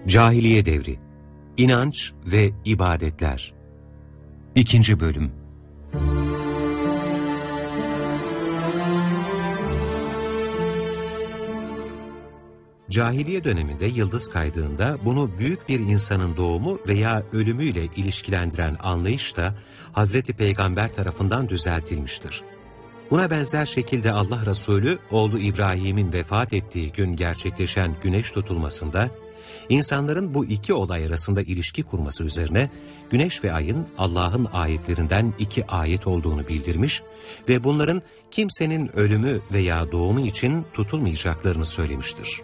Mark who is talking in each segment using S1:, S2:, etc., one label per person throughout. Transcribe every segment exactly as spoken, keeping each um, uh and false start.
S1: Cahiliye devri, İnanç ve ibadetler. İkinci bölüm. Cahiliye döneminde yıldız kaydığında bunu büyük bir insanın doğumu veya ölümüyle ilişkilendiren anlayış da Hazreti Peygamber tarafından düzeltilmiştir. Buna benzer şekilde Allah Resulü, oğlu İbrahim'in vefat ettiği gün gerçekleşen güneş tutulmasında, İnsanların bu iki olay arasında ilişki kurması üzerine güneş ve ayın Allah'ın ayetlerinden iki ayet olduğunu bildirmiş ve bunların kimsenin ölümü veya doğumu için tutulmayacaklarını söylemiştir.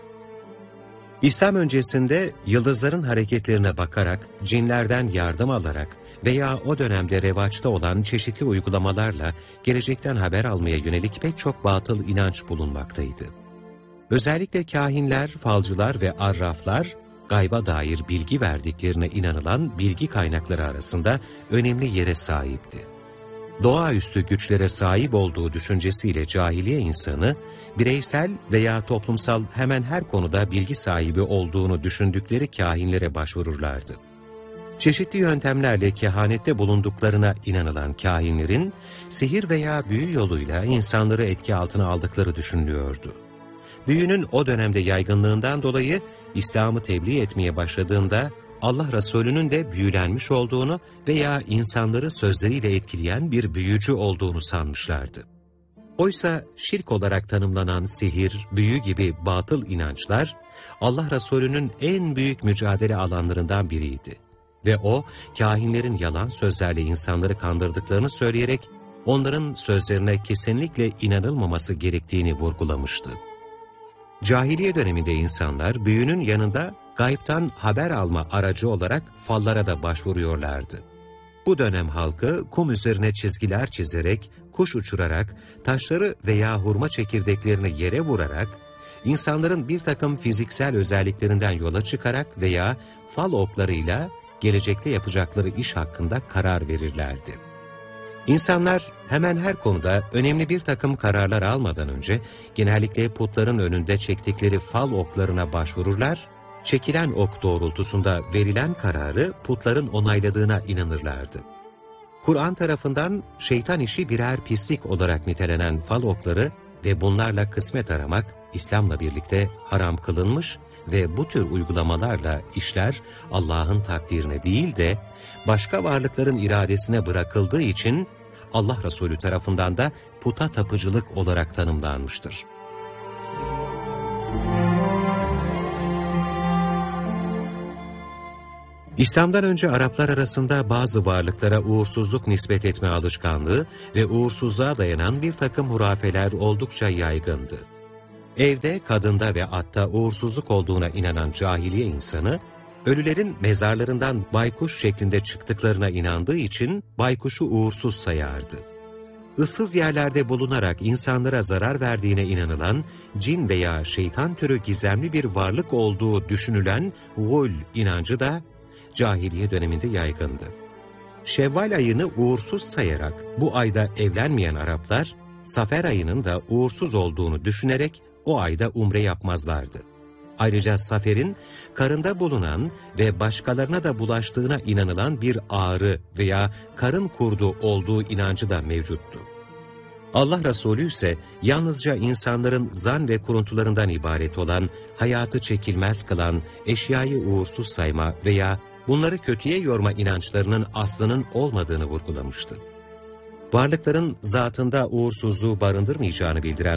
S1: İslam öncesinde yıldızların hareketlerine bakarak, cinlerden yardım alarak veya o dönemde revaçta olan çeşitli uygulamalarla gelecekten haber almaya yönelik pek çok batıl inanç bulunmaktaydı. Özellikle kahinler, falcılar ve arraflar, gayba dair bilgi verdiklerine inanılan bilgi kaynakları arasında önemli yere sahipti. Doğaüstü güçlere sahip olduğu düşüncesiyle cahiliye insanı, bireysel veya toplumsal hemen her konuda bilgi sahibi olduğunu düşündükleri kahinlere başvururlardı. Çeşitli yöntemlerle kehanette bulunduklarına inanılan kahinlerin, sihir veya büyü yoluyla insanları etki altına aldıkları düşünülüyordu. Büyünün o dönemde yaygınlığından dolayı İslam'ı tebliğ etmeye başladığında Allah Resulü'nün de büyülenmiş olduğunu veya insanları sözleriyle etkileyen bir büyücü olduğunu sanmışlardı. Oysa şirk olarak tanımlanan sihir, büyü gibi batıl inançlar Allah Resulü'nün en büyük mücadele alanlarından biriydi. Ve o, kahinlerin yalan sözlerle insanları kandırdıklarını söyleyerek onların sözlerine kesinlikle inanılmaması gerektiğini vurgulamıştı. Cahiliye döneminde insanlar büyünün yanında gaybtan haber alma aracı olarak fallara da başvuruyorlardı. Bu dönem halkı kum üzerine çizgiler çizerek, kuş uçurarak, taşları veya hurma çekirdeklerini yere vurarak, insanların bir takım fiziksel özelliklerinden yola çıkarak veya fal oklarıyla gelecekte yapacakları iş hakkında karar verirlerdi. İnsanlar hemen her konuda önemli bir takım kararlar almadan önce genellikle putların önünde çektikleri fal oklarına başvururlar, çekilen ok doğrultusunda verilen kararı putların onayladığına inanırlardı. Kur'an tarafından şeytan işi birer pislik olarak nitelenen fal okları ve bunlarla kısmet aramak İslam'la birlikte haram kılınmış ve bu tür uygulamalarla işler Allah'ın takdirine değil de başka varlıkların iradesine bırakıldığı için Allah Resulü tarafından da puta tapıcılık olarak tanımlanmıştır. İslam'dan önce Araplar arasında bazı varlıklara uğursuzluk nispet etme alışkanlığı ve uğursuzluğa dayanan bir takım hurafeler oldukça yaygındı. Evde, kadında ve atta uğursuzluk olduğuna inanan cahiliye insanı, ölülerin mezarlarından baykuş şeklinde çıktıklarına inandığı için baykuşu uğursuz sayardı. Issız yerlerde bulunarak insanlara zarar verdiğine inanılan cin veya şeytan türü gizemli bir varlık olduğu düşünülen gul inancı da cahiliye döneminde yaygındı. Şevval ayını uğursuz sayarak bu ayda evlenmeyen Araplar, Safer ayının da uğursuz olduğunu düşünerek o ayda umre yapmazlardı. Ayrıca Safer'in karında bulunan ve başkalarına da bulaştığına inanılan bir ağrı veya karın kurdu olduğu inancı da mevcuttu. Allah Resulü ise yalnızca insanların zan ve kuruntularından ibaret olan, hayatı çekilmez kılan, eşyayı uğursuz sayma veya bunları kötüye yorma inançlarının aslının olmadığını vurgulamıştı. Varlıkların zatında uğursuzluğu barındırmayacağını bildiren